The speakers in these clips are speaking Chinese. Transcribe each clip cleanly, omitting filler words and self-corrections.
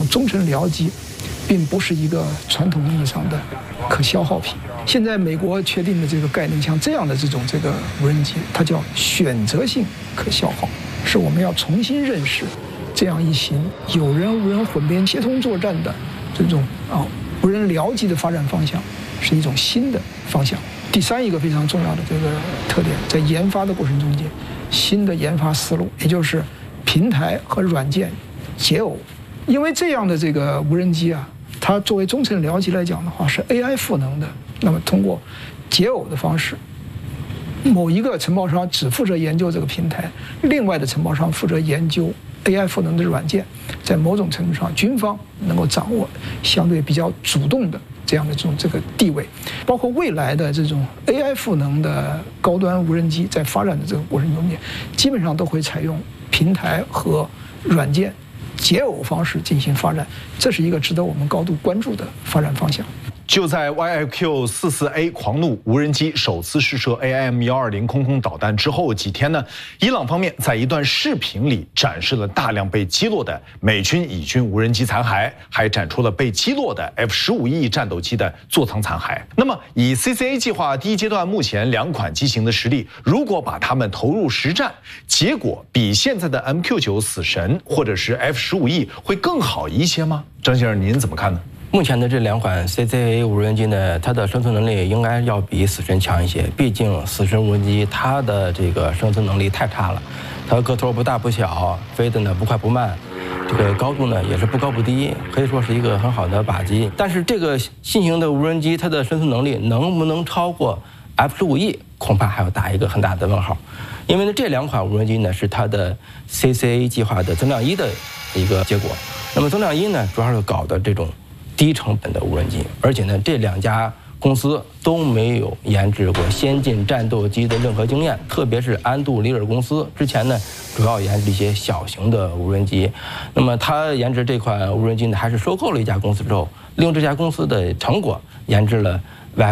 中程僚机，并不是一个传统意义上的可消耗品。现在美国确定的这个概念，像这样的这个无人机，它叫选择性可消耗，是我们要重新认识这样一型有人无人混编协同作战的这种无人僚机的发展方向，是一种新的方向。第三一个非常重要的这个特点，在研发的过程中间，新的研发思路，也就是平台和软件解耦。因为这样的这个无人机啊，它作为中程僚机来讲的话，是 AI 赋能的。那么通过解耦的方式，某一个承包商只负责研究这个平台，另外的承包商负责研究 AI 赋能的软件，在某种程度上，军方能够掌握相对比较主动的这样的这个地位。包括未来的这种 AI 赋能的高端无人机，在发展的这个过程中间，基本上都会采用平台和软件解耦方式进行发展，这是一个值得我们高度关注的发展方向。 就在 YIQ-44A 狂怒无人机首次试射 AIM-120空空导弹之后几天呢，伊朗方面在一段视频里展示了大量被击落的美军以军无人机残骸，还展出了被击落的 F-15E 战斗机的座舱残骸。那么，以 CCA 计划第一阶段目前2款机型的实力，如果把它们投入实战，结果比现在的 MQ-9死神或者是 F-15E 会更好一些吗？张先生，您怎么看呢？ 目前的这2款 CCA 无人机呢，它的生存能力应该要比死神强一些。毕竟死神无人机它的这个生存能力太差了，它个头不大不小，飞的呢不快不慢，这个高度呢也是不高不低，可以说是一个很好的靶机。但是这个新型的无人机它的生存能力能不能超过 F-15E， 恐怕还要打一个很大的问号。因为呢这2款无人机呢是它的 CCA 计划的增量1的一个结果。那么增量1呢，主要是搞的这种低成本的无人机，而且呢，这2家公司都没有研制过先进战斗机的任何经验，特别是安杜里尔公司之前呢，主要研制一些小型的无人机。那么他研制这款无人机呢，还是收购了一家公司之后，利用这家公司的成果研制了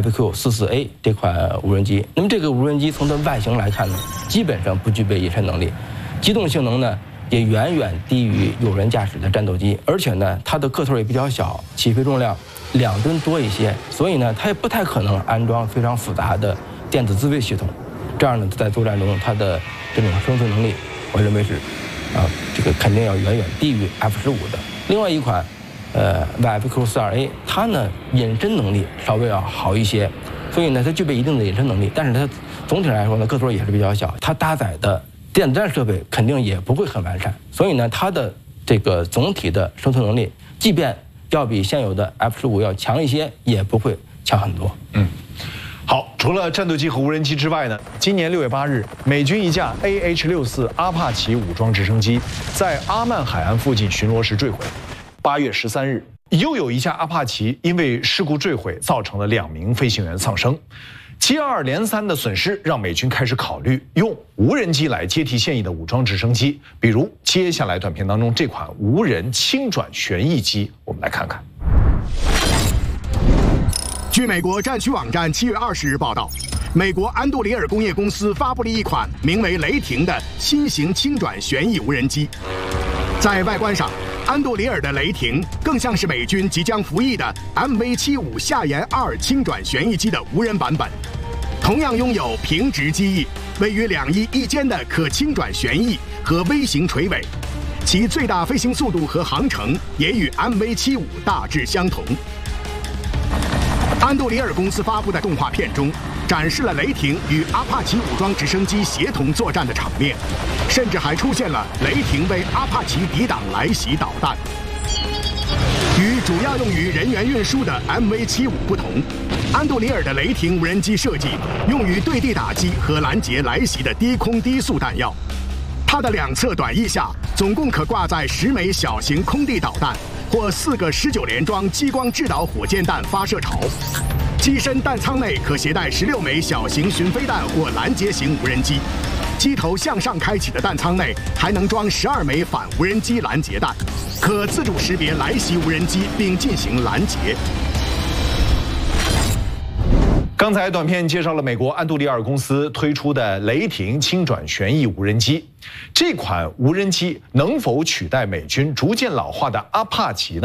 YIQ-44A 这款无人机。那么这个无人机从它外形来看呢，基本上不具备隐身能力，机动性能呢也远远低于有人驾驶的战斗机，而且呢，它的个头也比较小，起飞重量2吨多一些，所以呢，它也不太可能安装非常复杂的电子自卫系统。这样呢，在作战中它的这种生存能力，我认为是，这个肯定要远远低于 F-15的。另外一款，YIQ-42A， 它呢隐身能力稍微要好一些，所以呢，它具备一定的隐身能力，但是它总体来说呢，个头也是比较小，它搭载的电子战设备肯定也不会很完善，所以呢，它的这个总体的生存能力，即便要比现有的 F-15要强一些，也不会强很多。 好，除了战斗机和无人机之外呢，今年6月8日，美军一架 AH-64阿帕奇武装直升机在阿曼海岸附近巡逻时坠毁。8月13日，又有一架阿帕奇因为事故坠毁，造成了2名飞行员丧生。接二连三的损失让美军开始考虑用无人机来接替现役的武装直升机，比如接下来短片当中这款无人轻转旋翼机，我们来看看。 据美国战区网站7月20日报道，美国安杜里尔工业公司发布了一款名为“雷霆”的新型轻转旋翼无人机。在外观上，安杜里尔的雷霆更像是美军即将服役的 MV75夏研2轻转旋翼机的无人版本，同样拥有平直机翼、位于2翼翼间的可轻转旋翼和微型垂尾，其最大飞行速度和航程也与 MV75大致相同。安杜里尔公司发布的动画片中，展示了雷霆与阿帕奇武装直升机协同作战的场面，甚至还出现了雷霆为阿帕奇抵挡来袭导弹。与主要用于人员运输的 MV75不同，安杜里尔的雷霆无人机设计用于对地打击和拦截来袭的低空低速弹药。它的2侧短翼下总共可挂载10枚小型空地导弹或4个19连装激光制导火箭弹发射槽。机身弹舱内可携带16枚小型巡飞弹或拦截型无人机。机头向上开启的弹舱内还能装12枚反无人机拦截弹，可自主识别来袭无人机并进行拦截。 刚才短片介绍了美国安杜里尔公司推出的雷霆轻转旋翼无人机，这款无人机能否取代美军逐渐老化的阿帕奇呢？